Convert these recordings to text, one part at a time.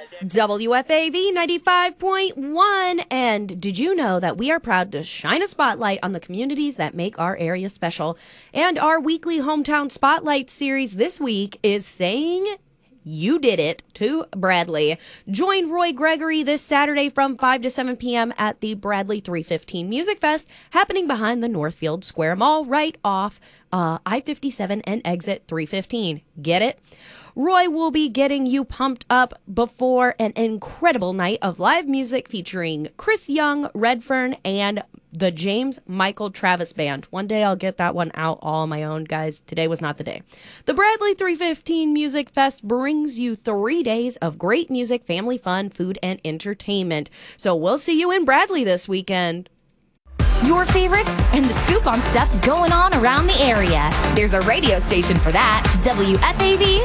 WFAV 95.1. And did you know that we are proud to shine a spotlight on the communities that make our area special? And our weekly Hometown Spotlight series this week is saying you did it to Bradley. Join Roy Gregory this Saturday from 5 to 7 p.m. at the Bradley 315 Music Fest, happening behind the Northfield Square Mall right off I-57 and exit 315. Get it? Roy will be getting you pumped up before an incredible night of live music featuring Chris Young, Redfern, and the James Michael Travis Band. One day I'll get that one out all on my own, guys. Today was not the day. The Bradley 315 Music Fest brings you 3 days of great music, family fun, food, and entertainment. So we'll see you in Bradley this weekend. Your favorites and the scoop on stuff going on around the area. There's a radio station for that. WFAV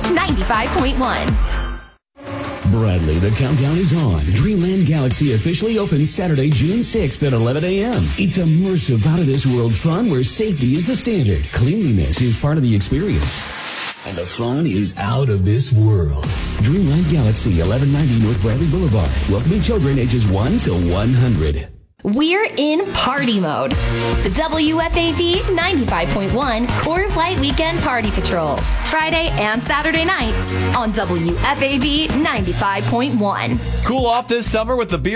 95.1. Bradley, the countdown is on. Dreamland Galaxy officially opens Saturday, June 6th at 11 a.m. It's immersive, out-of-this-world fun where safety is the standard. Cleanliness is part of the experience. And the fun is out of this world. Dreamland Galaxy, 1190 North Bradley Boulevard. Welcoming children ages 1 to 100. We're in party mode. The WFAV 95.1 Coors Light Weekend Party Patrol. Friday and Saturday nights on WFAV 95.1. Cool off this summer with the beer